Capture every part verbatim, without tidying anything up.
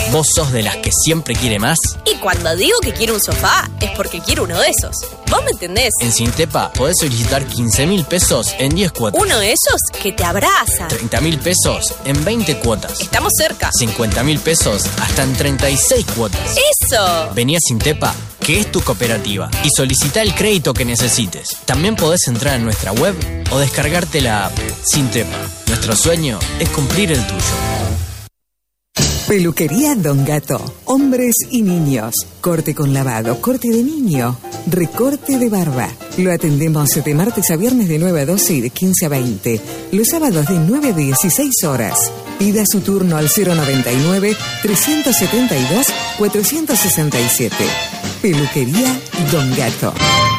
¿Vos sos de las que siempre quiere más? Y cuando digo que quiero un sofá, es porque quiero uno de esos. ¿Vos me entendés? En Sintepa podés solicitar quince mil pesos en diez cuotas. Uno de esos que te abraza. treinta mil pesos en veinte cuotas. Estamos cerca. cincuenta mil pesos hasta en treinta y seis cuotas. ¡Eso! Vení a Sintepa, que es tu cooperativa, y solicita el crédito que necesites. También podés entrar en nuestra web o descargarte la app. Sintepa, nuestro sueño es cumplir el tuyo. Peluquería Don Gato. Hombres y niños. Corte con lavado, corte de niño, recorte de barba. Lo atendemos de martes a viernes de nueve a doce y de quince a veinte. Los sábados de nueve a dieciséis horas. Pida su turno al cero noventa y nueve, trescientos setenta y dos, cuatrocientos sesenta y siete. Peluquería Don Gato.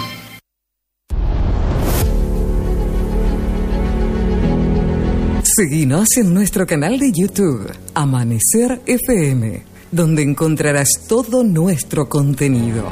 Seguinos en nuestro canal de YouTube, Amanecer F M, donde encontrarás todo nuestro contenido.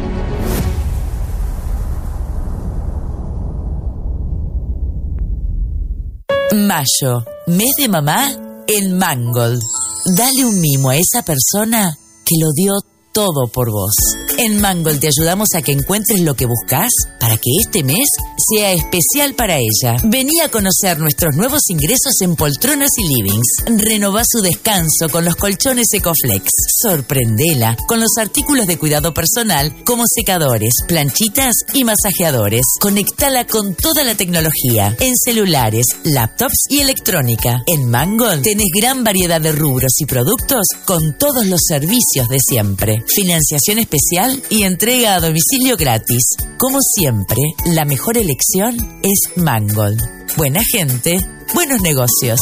Mayo, mes de mamá en Mangold. Dale un mimo a esa persona que lo dio todo por vos. En Mangold te ayudamos a que encuentres lo que buscas para que este mes sea especial para ella. Vení a conocer nuestros nuevos ingresos en poltronas y livings. Renová su descanso con los colchones Ecoflex. Sorprendela con los artículos de cuidado personal como secadores, planchitas y masajeadores. Conectala con toda la tecnología en celulares, laptops y electrónica. En Mangold tenés gran variedad de rubros y productos con todos los servicios de siempre. Financiación especial y entrega a domicilio gratis. Como siempre, la mejor elección es Mangold. Buena gente, buenos negocios.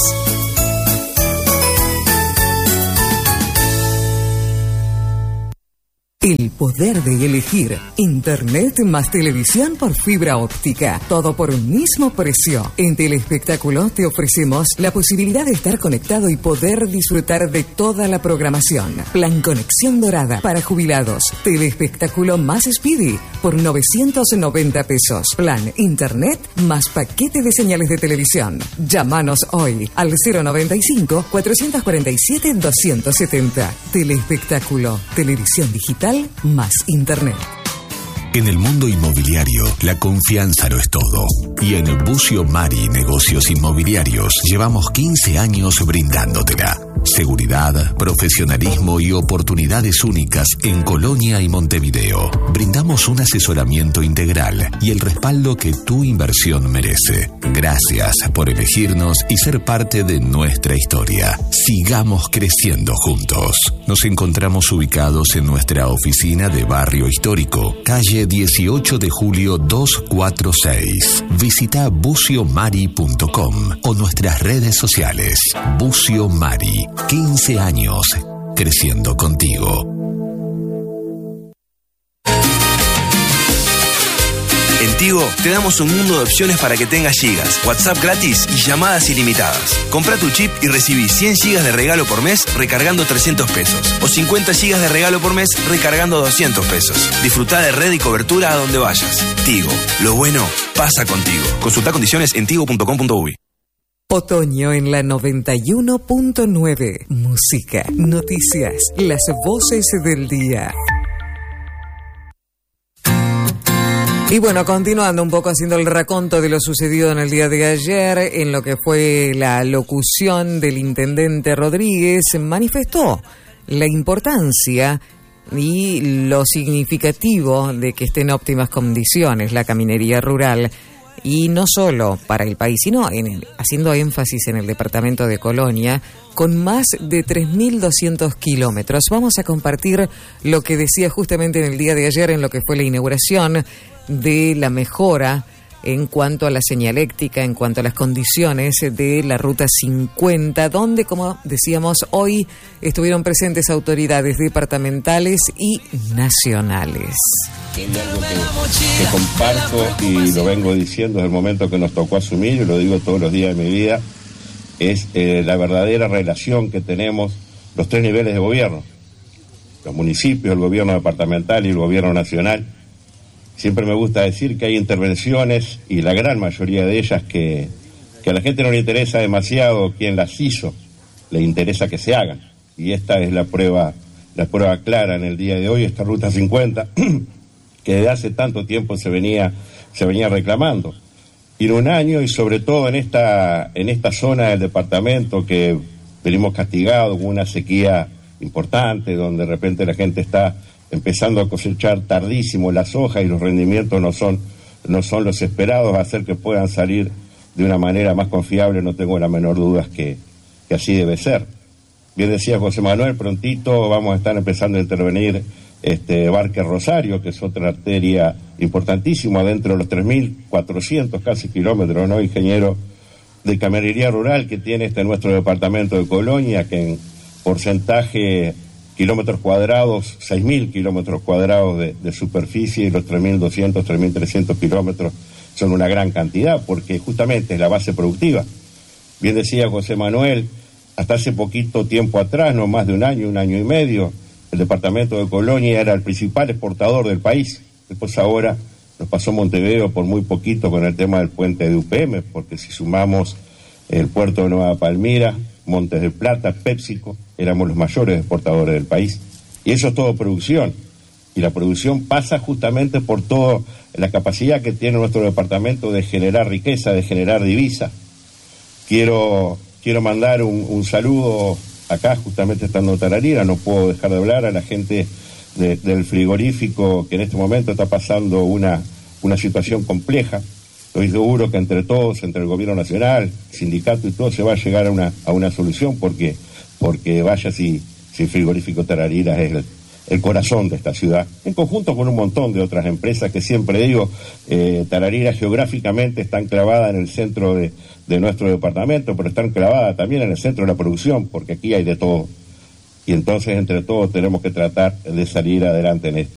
El poder de elegir. Internet más televisión por fibra óptica. Todo por un mismo precio. En Telespectáculo te ofrecemos la posibilidad de estar conectado y poder disfrutar de toda la programación. Plan Conexión Dorada para jubilados. Telespectáculo más Speedy por novecientos noventa pesos. Plan Internet más paquete de señales de televisión. Llámanos hoy al cero noventa y cinco, cuatrocientos cuarenta y siete, doscientos setenta. Telespectáculo. Televisión digital más Internet. En el mundo inmobiliario, la confianza lo es todo. Y en el Bucio Mari Negocios Inmobiliarios llevamos quince años brindándotela. Seguridad, profesionalismo y oportunidades únicas en Colonia y Montevideo. Brindamos un asesoramiento integral y el respaldo que tu inversión merece. Gracias por elegirnos y ser parte de nuestra historia. Sigamos creciendo juntos. Nos encontramos ubicados en nuestra oficina de Barrio Histórico, calle dieciocho de julio doscientos cuarenta y seis. Visita bucio mari punto com o nuestras redes sociales. Bucio Mari, quince años creciendo contigo. En Tigo te damos un mundo de opciones para que tengas gigas, WhatsApp gratis y llamadas ilimitadas. Compra tu chip y recibí cien gigas de regalo por mes recargando trescientos pesos. O cincuenta gigas de regalo por mes recargando doscientos pesos. Disfruta de red y cobertura a donde vayas. Tigo, lo bueno pasa contigo. Consulta condiciones en tigo punto com punto uy. Otoño en la noventa y uno punto nueve. Música, noticias, las voces del día. Y bueno, continuando un poco haciendo el raconto de lo sucedido en el día de ayer, en lo que fue la locución del intendente Rodríguez, manifestó la importancia y lo significativo de que esté en óptimas condiciones la caminería rural, y no solo para el país, sino en el, haciendo énfasis en el departamento de Colonia, con más de tres mil doscientos kilómetros. Vamos a compartir lo que decía justamente en el día de ayer, en lo que fue la inauguración de la mejora en cuanto a la señaléctica, en cuanto a las condiciones de la Ruta cincuenta, donde, como decíamos, hoy estuvieron presentes autoridades departamentales y nacionales. Algo que, que comparto y lo vengo diciendo desde el momento que nos tocó asumir, y lo digo todos los días de mi vida, es eh, la verdadera relación que tenemos los tres niveles de gobierno, los municipios, el gobierno departamental y el gobierno nacional. Siempre me gusta decir que hay intervenciones, y la gran mayoría de ellas que, que a la gente no le interesa demasiado quién las hizo, le interesa que se hagan. y esta es la prueba, la prueba clara en el día de hoy, esta Ruta cincuenta, que desde hace tanto tiempo se venía, se venía reclamando. Y en un año, y sobre todo en esta, en esta zona del departamento que venimos castigados con una sequía importante, donde de repente la gente está empezando a cosechar tardísimo la soja y los rendimientos no son, no son los esperados, va a hacer que puedan salir de una manera más confiable, no tengo la menor duda que, que así debe ser. Bien decía José Manuel, prontito vamos a estar empezando a intervenir este Barque Rosario, que es otra arteria importantísima dentro de los tres mil cuatrocientos casi kilómetros, ¿no, ingeniero, de camionería rural que tiene este nuestro departamento de Colonia, que en porcentaje kilómetros cuadrados, seis mil kilómetros cuadrados de, de superficie, y los tres mil doscientos, tres mil trescientos kilómetros son una gran cantidad, porque justamente es la base productiva. Bien decía José Manuel, hasta hace poquito tiempo atrás, no más de un año, un año y medio, el departamento de Colonia era el principal exportador del país. Después ahora nos pasó Montevideo por muy poquito con el tema del puente de U P M, porque si sumamos el puerto de Nueva Palmira, Montes de Plata, PepsiCo, éramos los mayores exportadores del país. Y eso es todo producción. Y la producción pasa justamente por toda la capacidad que tiene nuestro departamento de generar riqueza, de generar divisa. Quiero, quiero mandar un, un saludo acá, justamente estando en Tararira, no puedo dejar de hablar a la gente de, del frigorífico que en este momento está pasando una, una situación compleja. Estoy seguro que entre todos, entre el gobierno nacional, sindicato y todo, se va a llegar a una, a una solución, porque, porque vaya si, si el frigorífico Tararira es el, el corazón de esta ciudad, en conjunto con un montón de otras empresas que siempre digo, eh, Tararira geográficamente está enclavada en el centro de, de nuestro departamento, pero está enclavada también en el centro de la producción, porque aquí hay de todo. Y entonces entre todos tenemos que tratar de salir adelante en esto.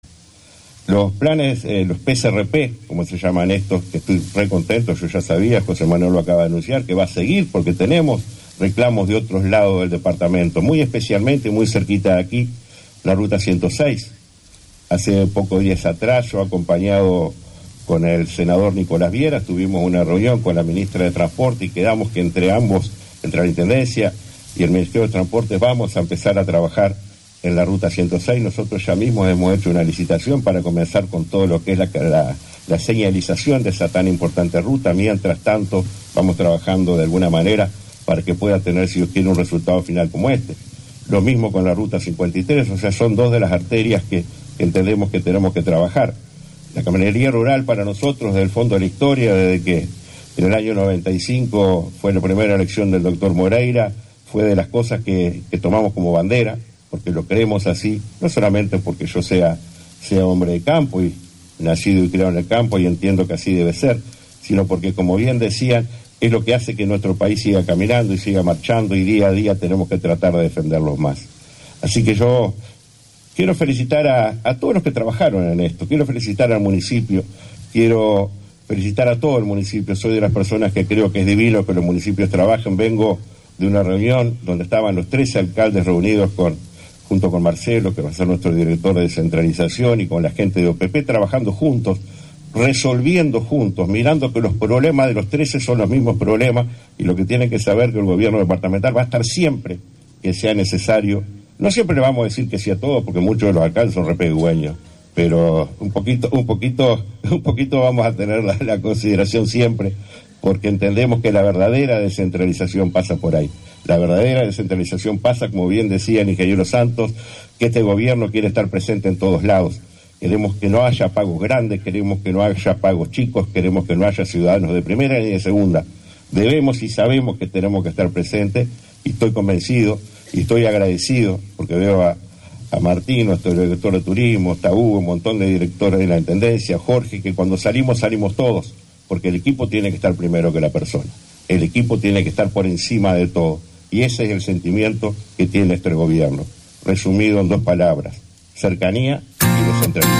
Los planes, eh, los P C R P, como se llaman estos, que estoy re contento, yo ya sabía, José Manuel lo acaba de anunciar, que va a seguir porque tenemos reclamos de otros lados del departamento, muy especialmente, muy cerquita de aquí, la Ruta ciento seis. Hace pocos días atrás, yo acompañado con el senador Nicolás Viera, tuvimos una reunión con la ministra de Transporte y quedamos que entre ambos, entre la Intendencia y el Ministerio de Transporte, vamos a empezar a trabajar en la Ruta ciento seis. Nosotros ya mismos hemos hecho una licitación para comenzar con todo lo que es la, la, la señalización de esa tan importante ruta. Mientras tanto, vamos trabajando de alguna manera para que pueda tener, si Dios quiere, un resultado final como este. Lo mismo con la Ruta cincuenta y tres, o sea, son dos de las arterias que, que entendemos que tenemos que trabajar. La camionería rural para nosotros, desde el fondo de la historia, desde que en el año noventa y cinco fue la primera elección del doctor Moreira, fue de las cosas que, que tomamos como bandera, porque lo creemos así, no solamente porque yo sea, sea hombre de campo y nacido y criado en el campo y entiendo que así debe ser, sino porque, como bien decían, es lo que hace que nuestro país siga caminando y siga marchando, y día a día tenemos que tratar de defenderlos más. Así que yo quiero felicitar a, a todos los que trabajaron en esto, quiero felicitar al municipio, quiero felicitar a todo el municipio. Soy de las personas que creo que es divino que los municipios trabajen. Vengo de una reunión donde estaban los trece alcaldes reunidos con junto con Marcelo, que va a ser nuestro director de descentralización, y con la gente de O P P, trabajando juntos, resolviendo juntos, mirando que los problemas de los trece son los mismos problemas, y lo que tienen que saber que el gobierno departamental va a estar siempre que sea necesario. No siempre le vamos a decir que sí a todo, porque muchos de los alcaldes son repegüeños, pero un poquito, un poquito, un poquito vamos a tener la, la consideración siempre, porque entendemos que la verdadera descentralización pasa por ahí. La verdadera descentralización pasa, como bien decía el ingeniero Santos, que este gobierno quiere estar presente en todos lados. Queremos que no haya pagos grandes, queremos que no haya pagos chicos, queremos que no haya ciudadanos de primera ni de segunda. Debemos y sabemos que tenemos que estar presentes, y estoy convencido y estoy agradecido, porque veo a, a Martín, nuestro director de turismo, está Hugo, un montón de directores de la Intendencia, Jorge, que cuando salimos, salimos todos, porque el equipo tiene que estar primero que la persona. El equipo tiene que estar por encima de todo. Y ese es el sentimiento que tiene este gobierno. Resumido en dos palabras: cercanía y descentralización.